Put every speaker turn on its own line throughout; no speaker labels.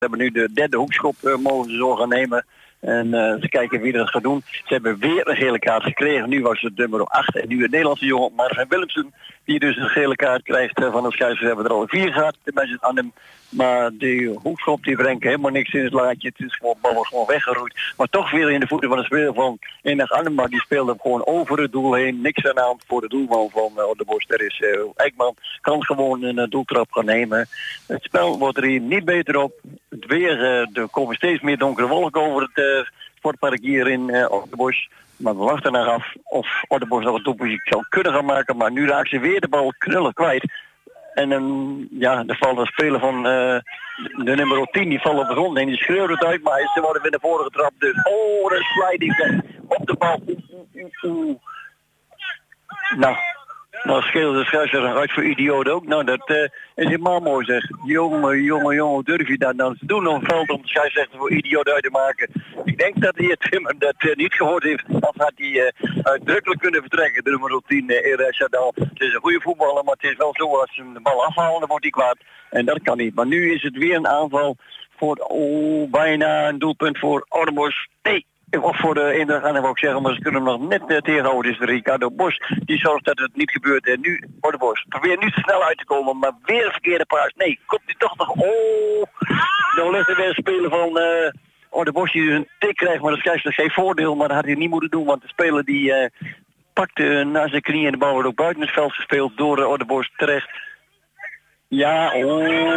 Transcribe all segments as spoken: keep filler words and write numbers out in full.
hebben nu de derde hoekschop uh, mogen ze zo gaan nemen. En uh, ze kijken wie dat gaat doen. Ze hebben weer een gele kaart gekregen. Nu was het nummer acht en nu een Nederlandse jongen, Marvin Willemsen, die dus een gele kaart krijgt uh, van de scheidsrechter. Hebben er al vier gehad. De mensen aan hem. Maar die hoekschop die brengt helemaal niks in het laadje. Het is gewoon, bal was gewoon weggeroeid. Maar toch weer in de voeten van de speler van Enig Annema. Die speelde hem gewoon over het doel heen. Niks aan de hand voor de doelman van uh, de Bos. Er is uh, Eijkman kan gewoon een uh, doeltrap gaan nemen. Het spel wordt er hier niet beter op. Het weer, uh, er komen steeds meer donkere wolken over het uh, sportpark hier in uh, Oudebosch. Maar we wachten naar af of Oudebosch nog een doelpunt zou kunnen gaan maken. Maar nu raakt ze weer de bal knullig kwijt. En um, ja, er valt een speler van uh, de nummer tien, die valt op de grond en die schreeuwt het uit, maar ze worden weer naar voren getrapt. Dus, oh, de sliding op de bal. Oeh, oeh, oeh. Nou, nou scheelde de scheidsrechter uit voor idioot ook. Nou, dat uh, is helemaal mooi zeg. Jongen, jongen, jongen, hoe durf je dat nou te doen om veld om de scheidsrechter voor idioot uit te maken? Ik denk dat hij het Timmer dat uh, niet gehoord heeft. Anders had hij uh, uitdrukkelijk kunnen vertrekken. De nummer tien, uh, Erez Chadal. Het is een goede voetballer, maar het is wel zo als ze de bal afhalen, dan wordt hij kwaad. En dat kan niet. Maar nu is het weer een aanval voor, oh, bijna een doelpunt voor Oudebosch. Nee. Of voor de Eendracht aan, wou ik zeggen, maar ze kunnen hem nog net uh, tegenhouden. Is de Ricardo Bos die zorgt dat het niet gebeurt. En nu, Oudebosch, probeer nu te snel uit te komen, maar weer een verkeerde paas. Nee, komt hij toch nog. Oh, dan ligt er weer een speler van uh, Oudebosch die dus een tik krijgt, maar dat krijgt geen voordeel. Maar dat had hij niet moeten doen, want de speler die uh, pakte uh, naar zijn knie en de bal wordt ook buiten het veld gespeeld door uh, Oudebosch terecht. Ja, oh,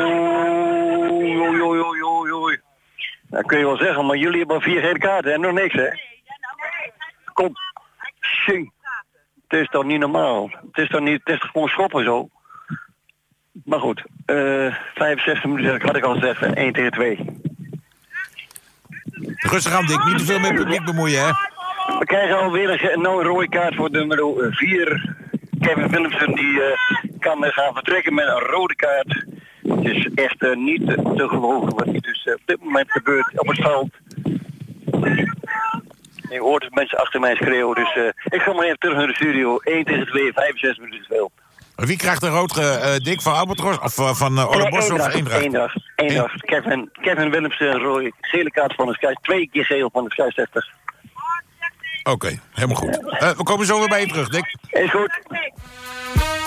oei, oei, oei, oei, oei. Dat kun je wel zeggen, maar jullie hebben vier gele kaarten en nog niks, hè? Kom, zing. Het is toch niet normaal? Het is toch niet, het is toch gewoon schoppen zo? Maar goed, uh, vijfenzestig minuten had ik al gezegd, één tegen twee.
Rustig aan, Dick, niet te veel met het publiek bemoeien, hè?
We krijgen alweer een, nou een rode kaart voor nummer vier. Kevin Willemsen die uh, kan uh, gaan vertrekken met een rode kaart. Het is echt uh, niet te, te geloven wat hier dus uh, op dit moment gebeurt op het veld. Je hoort het mensen achter mij schreeuwen, dus uh, ik ga maar even terug naar de studio. één tegen twee, vijfenzestig minuten speel.
Wie krijgt een rood, uh, Dick, van Albatros of uh, van uh, Oudebosch of Eendracht?
Eendracht. Eendracht. Kevin, Kevin Willemsen, rode, gele kaart van de scheids, twee keer geel van de scheidsrechter.
Oké, okay, helemaal goed. Uh, we komen zo weer bij je terug, Dick.
Is goed.